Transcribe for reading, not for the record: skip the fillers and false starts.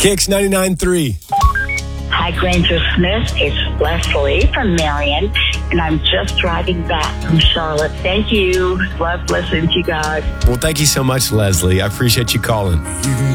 Kicks 99.3. Hi, Granger Smith. It's Leslie from Marion, and I'm just driving back from Charlotte. Thank you. Love listening to you guys. Well, thank you so much, Leslie. I appreciate you calling.